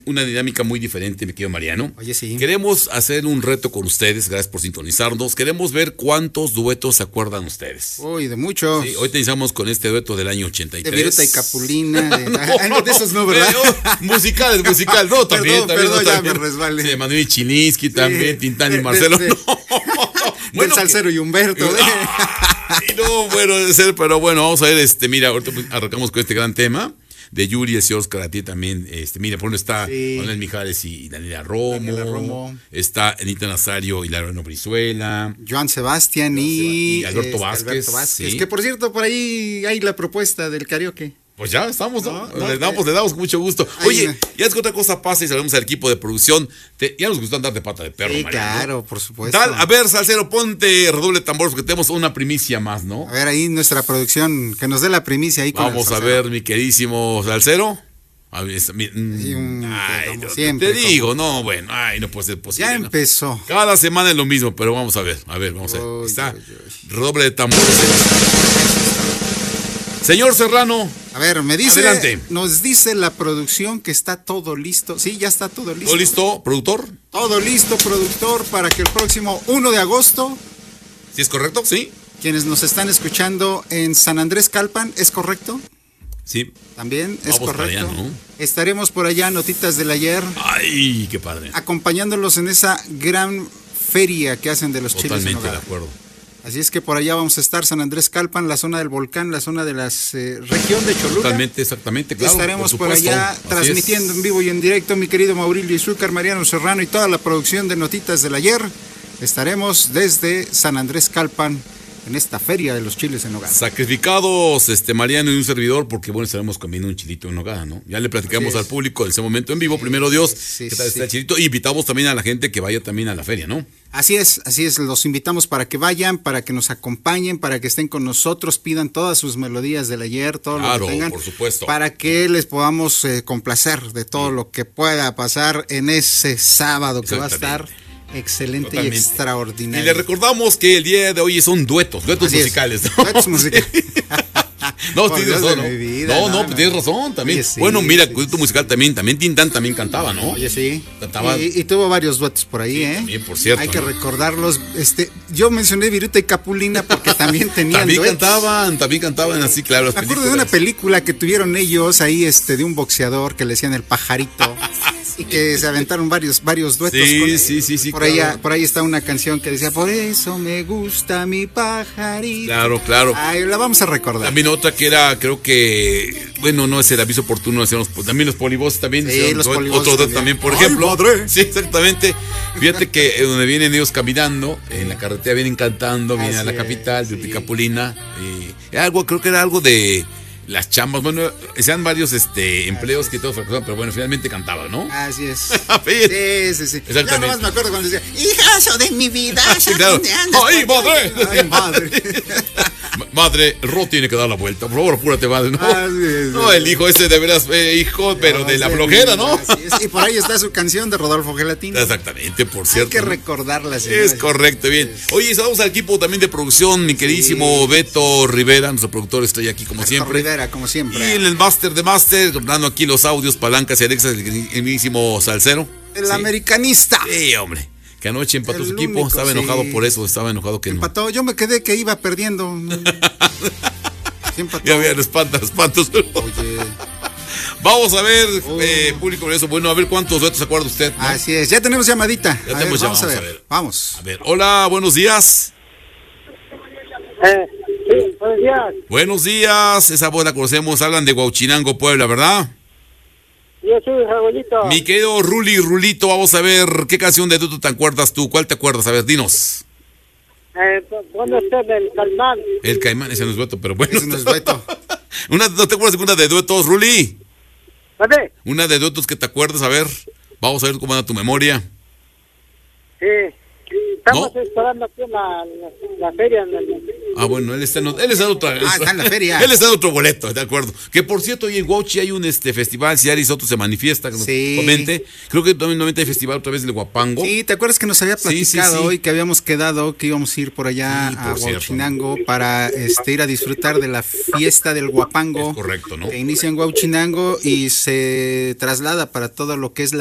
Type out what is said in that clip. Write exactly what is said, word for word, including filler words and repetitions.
Una dinámica muy diferente, mi querido Mariano. Oye, sí. Queremos hacer un reto con ustedes, gracias por sintonizarnos. Queremos ver cuántos duetos se acuerdan ustedes. Uy, de muchos. Sí, hoy te iniciamos con este dueto del año ochenta y tres. De Viruta y Capulina. De, no, ah, no, de esos no, ¿verdad? Eh, musicales, musical. No, también, Perdón, también. perdón, no, ya también. me resbalé. Sí, Manuel Chilinsky Sí. también, Tintán y De- Marcelo. de- no. Del Salsero y Humberto. ¿eh? Ay, no, bueno, de ser, pero bueno, vamos a ver, este, mira, ahorita pues, arrancamos con este gran tema de Yuri, ese Oscar, a ti también, este, mira, por ejemplo está Sí. Manuel Mijares y Daniela Romo, Daniela Romo. está Anita Nazario y Loreno Brizuela, Joan Sebastián y, Y Alberto este, Vázquez, Alberto Vázquez. sí. Que por cierto, por ahí hay la propuesta del karaoke. pues ya estamos, ¿no? No, no, le damos, eh. le damos con mucho gusto. Ahí Oye, me- ya es que otra cosa pasa y sabemos al equipo de producción, te- ya nos gustó andar de pata de perro, Sí, Mariano, ¿no? claro, por supuesto. Tal, a ver, Salcero, ponte redoble tambor porque tenemos una primicia más, ¿no? A ver, ahí nuestra producción, que nos dé la primicia ahí con el Vamos a Salsero. ver, mi queridísimo Salcero. A ver, es- mi- Sí, un- ay, como no, siempre, te como- digo, no, bueno, ay, no puede ser posible. Ya ¿no? empezó. Cada semana es lo mismo, pero vamos a ver, a ver, vamos a ver. Uy, Está uy, uy. redoble de tambores. Señor Serrano, A ver, me dice, Adelante. nos dice la producción que está todo listo. Sí, ya está todo listo. ¿todo listo, productor? Todo listo, productor, para que el próximo uno de agosto, ¿Sí es correcto? ¿Sí? quienes nos están escuchando en San Andrés Calpan, ¿es correcto? Sí. También es Vamos para correcto. allá, ¿no? Estaremos por allá, notitas del ayer, Ay, qué padre. acompañándolos en esa gran feria que hacen de los chiles en Totalmente de nogada. acuerdo. Así es que por allá vamos a estar, San Andrés Calpan, la zona del volcán, la zona de la región de Cholula. Totalmente, exactamente, claro. Estaremos por, supuesto. allá Así transmitiendo es. en vivo y en directo, mi querido Maurilio Izúcar, Mariano Serrano y toda la producción de Notitas del Ayer. Estaremos desde San Andrés Calpan en esta feria de los chiles en nogada. Sacrificados, este Mariano y un servidor, porque bueno, estaremos comiendo un chilito en nogada, ¿no? Ya le platicamos Así al es. público en ese momento en vivo, primero Dios, sí, qué tal está sí. el chilito, y invitamos también a la gente que vaya también a la feria, ¿no? Así es, así es, los invitamos para que vayan, para que nos acompañen, para que estén con nosotros, pidan todas sus melodías del ayer, todo lo Claro, que tengan, por supuesto. para que les podamos eh, complacer de todo lo que pueda pasar en ese sábado que va a estar Exactamente. excelente Totalmente. y extraordinario. Y le recordamos que el día de hoy son duetos, duetos Así es, musicales, ¿no? duetos musicales. No, Por tienes Dios razón, de ¿no? mi vida, no, no, no, no. tienes razón también. Oye, sí, bueno, mira, sí, dueto sí. musical también, también Tintán también cantaba, ¿no? Oye, sí. Cantaba- Y, y tuvo varios duetos por ahí, Sí, ¿eh? también, por cierto, Hay que ¿no? recordarlos. Este, yo mencioné Viruta y Capulina porque también tenían También duetos. cantaban, también cantaban así, claro, las Me acuerdo de una películas. película que tuvieron ellos ahí, este, de un boxeador que le decían el pajarito y que se aventaron varios, varios duetos. Sí, con él. sí, sí, sí, Por, claro. ahí, por ahí está una canción que decía, por eso me gusta mi pajarito. Claro, claro. Ay, la vamos a recordar. También otra que era, creo que, bueno, no es el aviso oportuno, hacíamos, pues, también los polivoces también. Sí, hicieron los otro polivoces otro también. también, por ¡Ay, ejemplo. madre! Sí, exactamente. Fíjate que eh, donde vienen ellos caminando, en la carretera vienen cantando, vienen a la Así capital, es, de sí. Capulina. Y algo, creo que era algo de las chambas, bueno, sean varios este empleos que todos fracasaron, pero bueno, finalmente cantaban, ¿no? Así es. Fíjate. Sí, sí, sí. Exactamente. Yo nomás me acuerdo cuando decía, hijazo de mi vida. Sí, claro. ¿dónde andas? ¡Ay, madre! Ay, madre. Ma- Madre, Ro tiene que dar la vuelta. Por favor, apúrate, madre. No, Ah, sí, sí. no el hijo ese de veras, eh, hijo, pero de la Sí, flojera, ¿no? así es. Y por ahí está su canción de Rodolfo Gelatino. Exactamente, por Hay cierto. que ¿no? recordarla, Es señores. correcto, bien. Oye, saludamos al equipo también de producción, mi queridísimo Beto Rivera, nuestro productor, estoy aquí como Héctor siempre. Rivera, como siempre. Y en el máster de máster, dando aquí los audios, palancas y alexas, el queridísimo Salcero. El Sí. americanista. Sí, hombre. Que anoche empató El su equipo, único, estaba sí. enojado por eso, estaba enojado que no. Empató. Yo me quedé que iba perdiendo. Sí empató. Ya vean, espantos, espantos. Oye, Vamos a ver, Oh. eh, público de eso. Bueno, a ver cuántos duetos se acuerda usted, ¿no? así es. Ya tenemos llamadita. Ya A tenemos ver, vamos llamada, a ver. vamos a ver. Vamos. A ver, hola, buenos días. Eh, sí, buenos días. Buenos días, esa voz la conocemos, hablan de Huauchinango, Puebla, ¿verdad? Yo soy su abuelito. Mi querido Ruli, Rulito, vamos a ver, ¿qué canción de dueto te acuerdas tú? ¿Cuál te acuerdas? A ver, dinos. Eh, ¿Dónde está el Calmán? El Caimán, ese no es dueto, pero bueno. Ese no es dueto. Una, ¿no te acuerdas de una de duetos, Ruli? ¿Dónde? Una de duetos que te acuerdas, a ver. Vamos a ver cómo anda tu memoria. Sí. Estamos ¿No? esperando aquí en la, la, la feria. En el, Ah, bueno, él está en, él está en otra. Ah, está en la feria. Él está en otro boleto, de acuerdo. Que por cierto, hoy en Huauchi hay un este festival, si Ari Soto se manifiesta, que nos Sí. comente. Creo que también nuevamente hay festival otra vez del Huapango. Sí, ¿te acuerdas que nos había Sí, sí, platicado sí. hoy que habíamos quedado que íbamos a ir por allá Sí, a por cierto. Huauchinango para este, ir a disfrutar de la fiesta del Huapango? Es correcto, ¿no? Que inicia en Huauchinango y se traslada para todo lo que es la